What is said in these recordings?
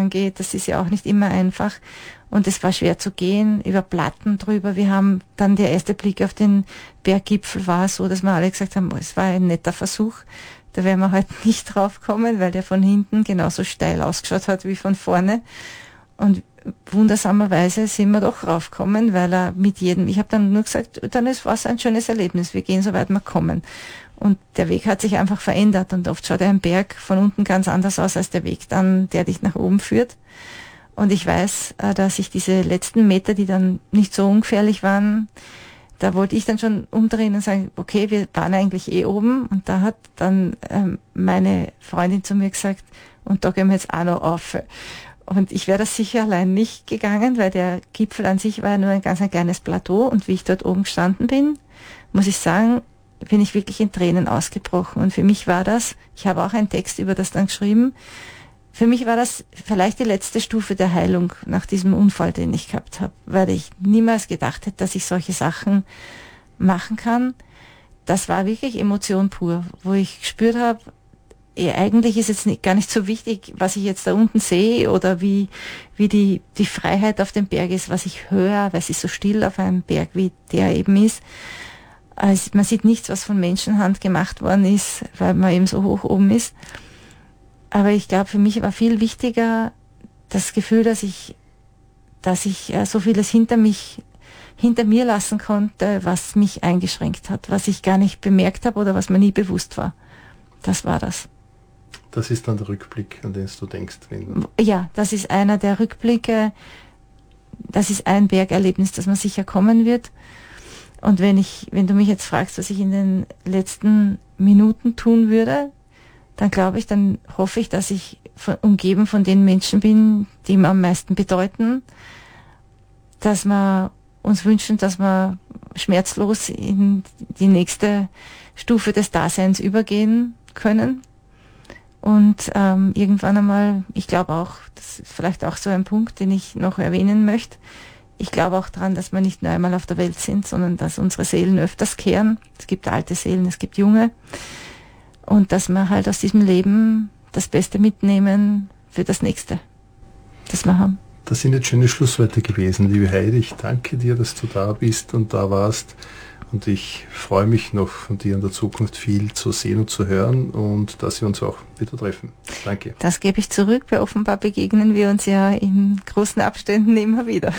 angeht. Das ist ja auch nicht immer einfach. Und es war schwer zu gehen, über Platten drüber. Wir haben dann, der erste Blick auf den Berggipfel war so, dass wir alle gesagt haben, es war ein netter Versuch. Da werden wir halt nicht drauf kommen, weil der von hinten genauso steil ausgeschaut hat wie von vorne. Und wundersamerweise sind wir doch raufgekommen, weil er mit jedem, ich habe dann nur gesagt, dann war es ein schönes Erlebnis, wir gehen so weit wir kommen. Und der Weg hat sich einfach verändert und oft schaut ein Berg von unten ganz anders aus als der Weg dann, der dich nach oben führt. Und ich weiß, dass ich diese letzten Meter, die dann nicht so ungefährlich waren, da wollte ich dann schon umdrehen und sagen, okay, wir waren eigentlich oben. Und da hat dann meine Freundin zu mir gesagt, und da gehen wir jetzt auch noch auf. Und ich wäre das sicher allein nicht gegangen, weil der Gipfel an sich war ja nur ein ganz kleines Plateau. Und wie ich dort oben gestanden bin, muss ich sagen, bin ich wirklich in Tränen ausgebrochen. Und für mich war das, ich habe auch einen Text über das dann geschrieben, für mich war das vielleicht die letzte Stufe der Heilung nach diesem Unfall, den ich gehabt habe, weil ich niemals gedacht hätte, dass ich solche Sachen machen kann. Das war wirklich Emotion pur, wo ich gespürt habe, eigentlich ist jetzt gar nicht so wichtig, was ich jetzt da unten sehe oder wie die Freiheit auf dem Berg ist, was ich höre, weil es ist so still auf einem Berg, wie der eben ist. Also man sieht nichts, was von Menschenhand gemacht worden ist, weil man eben so hoch oben ist. Aber ich glaube, für mich war viel wichtiger das Gefühl, dass ich so vieles hinter mir lassen konnte, was mich eingeschränkt hat, was ich gar nicht bemerkt habe oder was mir nie bewusst war. Das war das. Das ist dann der Rückblick, an den du denkst. Ja, das ist einer der Rückblicke. Das ist ein Bergerlebnis, das man sicher kommen wird. Und wenn du mich jetzt fragst, was ich in den letzten Minuten tun würde, dann hoffe ich, dass ich umgeben von den Menschen bin, die mir am meisten bedeuten, dass wir uns wünschen, dass wir schmerzlos in die nächste Stufe des Daseins übergehen können. Und irgendwann einmal, ich glaube auch, das ist vielleicht auch so ein Punkt, den ich noch erwähnen möchte, ich glaube auch daran, dass wir nicht nur einmal auf der Welt sind, sondern dass unsere Seelen öfters kehren. Es gibt alte Seelen, es gibt junge. Und dass wir halt aus diesem Leben das Beste mitnehmen für das Nächste, das wir haben. Das sind jetzt schöne Schlussworte gewesen, liebe Heidi. Ich danke dir, dass du da bist und da warst. Und ich freue mich noch von dir in der Zukunft viel zu sehen und zu hören und dass wir uns auch wieder treffen. Danke. Das gebe ich zurück, weil offenbar begegnen wir uns ja in großen Abständen immer wieder.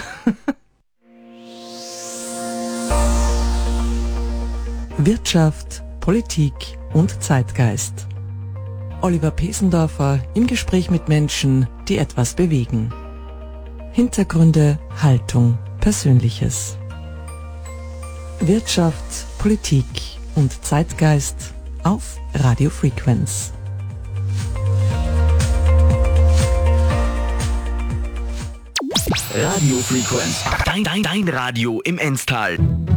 Wirtschaft, Politik und Zeitgeist. Oliver Pesendorfer im Gespräch mit Menschen, die etwas bewegen. Hintergründe, Haltung, Persönliches. Wirtschaft, Politik und Zeitgeist auf Radio Frequenz. Radio Frequenz. Dein Radio im Enstal.